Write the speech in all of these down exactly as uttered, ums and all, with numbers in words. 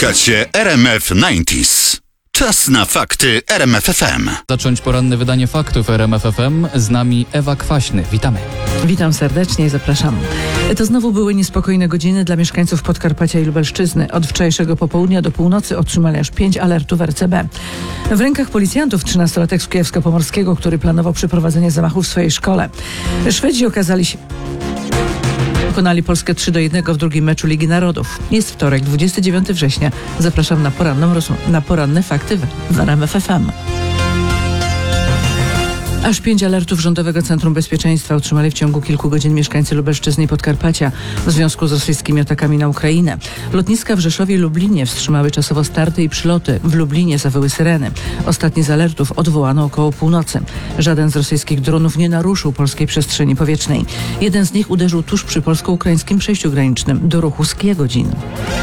Słuchacie R M F dziewięćdziesiąt. Czas na fakty R M F F M. Zacząć poranne wydanie faktów R M F F M. Z nami Ewa Kwaśny. Witamy. Witam serdecznie i zapraszam. To znowu były niespokojne godziny dla mieszkańców Podkarpacia i Lubelszczyzny. Od wczorajszego popołudnia do północy otrzymali aż pięć alertów R C B. W rękach policjantów trzynastolatek z Kujawsko-Pomorskiego, który planował przeprowadzenie zamachu w swojej szkole. Szwedzi okazali się... Pokonali Polskę trzy do jednego w drugim meczu Ligi Narodów. Jest wtorek, dwudziestego dziewiątego września. Zapraszam na, poranną rozm- na poranne fakty w R M F F M. Aż pięć alertów Rządowego Centrum Bezpieczeństwa otrzymali w ciągu kilku godzin mieszkańcy Lubelszczyzny i Podkarpacia w związku z rosyjskimi atakami na Ukrainę. Lotniska w Rzeszowie i Lublinie wstrzymały czasowo starty i przyloty. W Lublinie zawyły syreny. Ostatni z alertów odwołano około północy. Żaden z rosyjskich dronów nie naruszył polskiej przestrzeni powietrznej. Jeden z nich uderzył tuż przy polsko-ukraińskim przejściu granicznym do ruchu z Kiegodzin.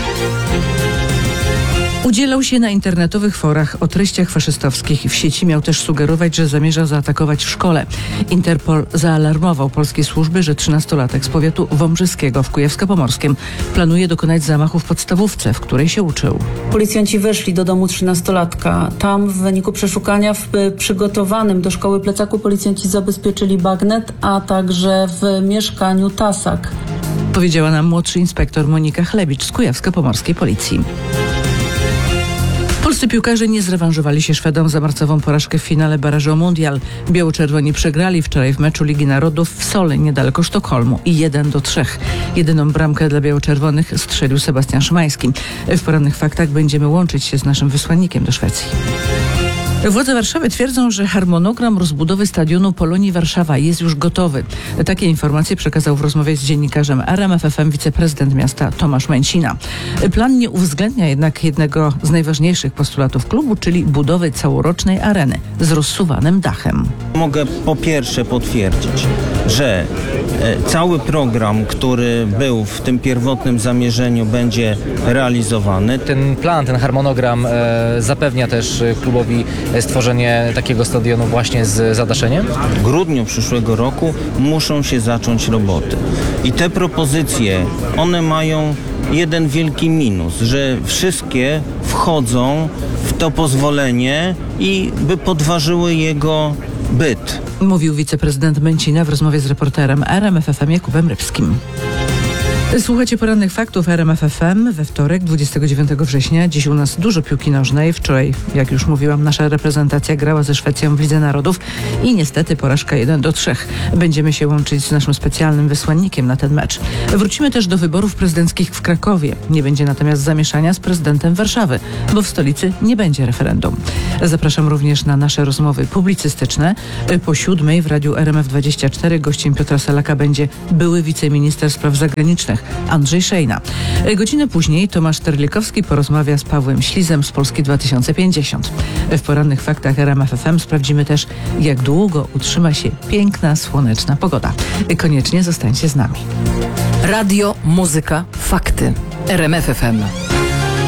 Udzielał się na internetowych forach o treściach faszystowskich. W sieci miał też sugerować, że zamierza zaatakować w szkole. Interpol zaalarmował polskie służby, że trzynastolatek z powiatu wąbrzyskiego w Kujawsko-Pomorskim planuje dokonać zamachu w podstawówce, w której się uczył. Policjanci weszli do domu trzynastolatka. Tam w wyniku przeszukania w przygotowanym do szkoły plecaku policjanci zabezpieczyli bagnet, a także w mieszkaniu tasak. Powiedziała nam młodszy inspektor Monika Chlebicz z Kujawsko-Pomorskiej Policji. Polscy piłkarze nie zrewanżowali się Szwedom za marcową porażkę w finale barażu o Mundial. Biało-czerwoni przegrali wczoraj w meczu Ligi Narodów w Soli, niedaleko Sztokholmu i jeden do trzech. Jedyną bramkę dla biało-czerwonych strzelił Sebastian Szymański. W porannych faktach będziemy łączyć się z naszym wysłannikiem do Szwecji. Władze Warszawy twierdzą, że harmonogram rozbudowy stadionu Polonii Warszawa jest już gotowy. Takie informacje przekazał w rozmowie z dziennikarzem R M F F M wiceprezydent miasta Tomasz Mencina. Plan nie uwzględnia jednak jednego z najważniejszych postulatów klubu, czyli budowy całorocznej areny z rozsuwanym dachem. Mogę po pierwsze potwierdzić, że cały program, który był w tym pierwotnym zamierzeniu, będzie realizowany. Ten plan, ten harmonogram e, zapewnia też klubowi stworzenie takiego stadionu właśnie z zadaszeniem? W grudniu przyszłego roku muszą się zacząć roboty. I te propozycje, one mają jeden wielki minus, że wszystkie wchodzą w to pozwolenie i by podważyły jego byt. Mówił wiceprezydent Mencina w rozmowie z reporterem R M F F M Jakubem Rybskim. Słuchajcie porannych faktów R M F F M we wtorek, dwudziestego dziewiątego września. Dziś u nas dużo piłki nożnej. Wczoraj, jak już mówiłam, nasza reprezentacja grała ze Szwecją w Lidze Narodów i niestety porażka jeden do trzech. Będziemy się łączyć z naszym specjalnym wysłannikiem na ten mecz. Wrócimy też do wyborów prezydenckich w Krakowie. Nie będzie natomiast zamieszania z prezydentem Warszawy, bo w stolicy nie będzie referendum. Zapraszam również na nasze rozmowy publicystyczne. Po siódmej w Radiu R M F dwadzieścia cztery gościem Piotra Selaka będzie były wiceminister spraw zagranicznych Andrzej Szejna. Godzinę później Tomasz Terlikowski porozmawia z Pawłem Ślizem z Polski dwa tysiące pięćdziesiąt. W porannych faktach R M F F M sprawdzimy też, jak długo utrzyma się piękna, słoneczna pogoda. Koniecznie zostańcie z nami. Radio, muzyka, fakty. R M F F M.